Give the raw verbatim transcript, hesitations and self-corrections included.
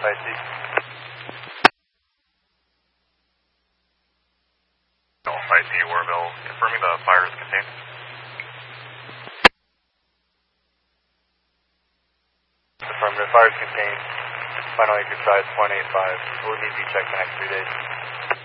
I C. I C, Warville, confirming the fire is contained. Affirmative, fire is contained. Final exercise point eight five. We'll need to be checked the next three days.